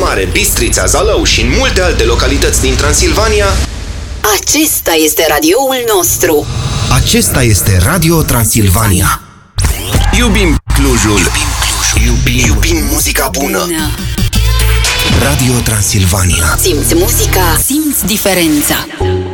Mare, Bistrița, Zalău și în multe alte localități din Transilvania, acesta este radioul nostru. Acesta este Radio Transilvania. Iubim Clujul. Iubim muzica bună. Radio Transilvania. Simți muzica, simți diferența.